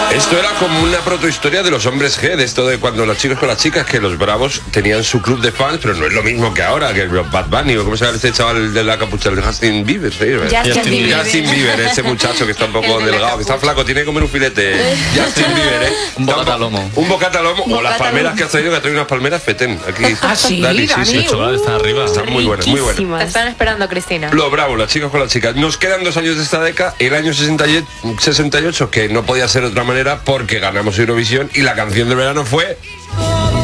Esto era como una protohistoria de los hombres G, de esto de cuando los chicos con las chicas, que los bravos tenían su club de fans, pero no es lo mismo que ahora, que el Bad Bunny, o cómo se llama este chaval de la capucha, el Justin Bieber, ¿sí? Justin Bieber, ese muchacho que está un poco delgado, que está flaco, tiene que comer un filete. Justin Bieber, ¿eh? Un bocata al lomo. Un bocata al lomo, o las palmeras que has traído, que ha traído unas palmeras fetén. Aquí. Ah, sí, Dani, Dani. Chaval, está arriba. Están muy buenas, muy buenas. Te están esperando, Cristina. Los bravos, las chicas con las chicas. Nos quedan 2 años de esta década, el año 68, que no podía ser de otra manera porque ganamos Eurovisión y la canción de verano fue...